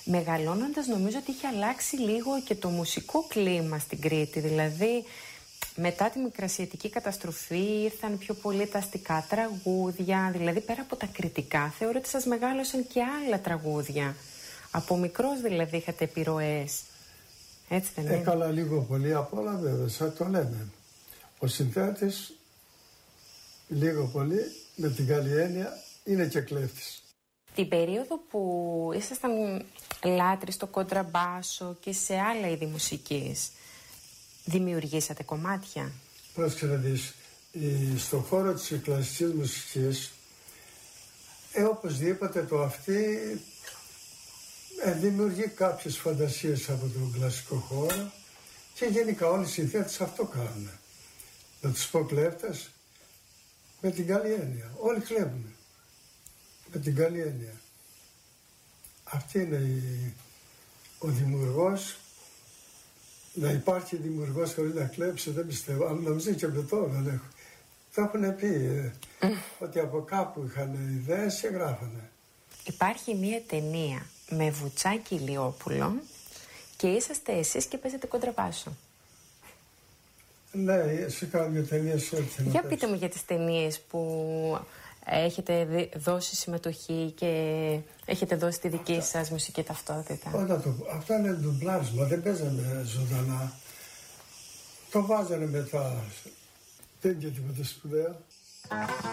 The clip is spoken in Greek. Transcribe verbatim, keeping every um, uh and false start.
Μεγαλώνοντας νομίζω ότι είχε αλλάξει λίγο και το μουσικό κλίμα στην Κρήτη. Δηλαδή μετά τη μικρασιατική καταστροφή ήρθαν πιο πολύ τα αστικά τραγούδια. Δηλαδή πέρα από τα κριτικά θεωρώ ότι σας μεγάλωσαν και άλλα τραγούδια. Από μικρός δηλαδή είχατε επιρροές. Έτσι δεν είναι? Έκανα λίγο πολύ απ' όλα βέβαια, σαν το λέμε. Ο συνθέτης λίγο πολύ με την καλή έννοια είναι και κλέφτης. Την περίοδο που ήσασταν λάτρεις στο κοντραμπάσο και σε άλλα είδη μουσικής, δημιουργήσατε κομμάτια? Πρόσεχε να δεις, στον χώρο της κλασικής μουσικής, ε, οπωσδήποτε το αυτή ε, δημιουργεί κάποιες φαντασίες από τον κλασικό χώρο και γενικά όλοι οι συνθέτες αυτό κάνουν. Να τους πω κλέφτες, με την καλή έννοια. Όλοι κλέβουν. Με την καλή έννοια. Αυτή είναι η, ο δημιουργός. Να υπάρχει δημιουργός χωρίς να κλέψει, δεν πιστεύω. Αλλά νομίζω και με τώρα δεν έχω. Το έχουν πει ε, mm. ότι από κάπου είχαν ιδέες και γράφανε. Υπάρχει μία ταινία με Βουτσάκη Ηλιόπουλο και είσαστε εσείς και παίζετε κοντραπάσο. Ναι, σε κάποια ταινίες έτσι. Για πείτε μου για τις ταινίες που έχετε δώσει συμμετοχή και έχετε δώσει τη δική αυτά σας μουσική ταυτότητα. Όταν το, αυτά είναι ντουμπλάρισμα, δεν παίζανε ζωντανά. Το βάζανε μετά. Δεν είναι τίποτα σπουδαίο.